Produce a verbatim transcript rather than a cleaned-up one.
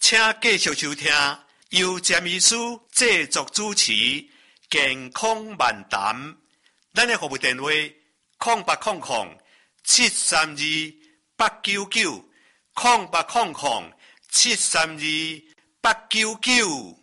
请继续收听由詹医师制作主持健康漫谈。咱的服务电话：空八空空七三二八九九，空八空空七三二八九九。